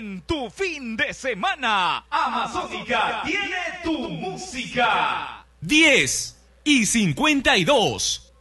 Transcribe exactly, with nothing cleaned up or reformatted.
en tu fin de semana. Amazónica tiene tu música. diez y cincuenta y dos.